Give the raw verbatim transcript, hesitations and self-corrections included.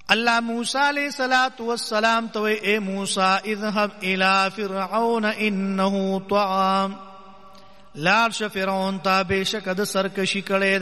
الله موسی علیہ الصلوۃ والسلام ته اے موسی اذهب الى فرعون انه طغى، لاړ شه فرعون ته بشک د سرکشي کړي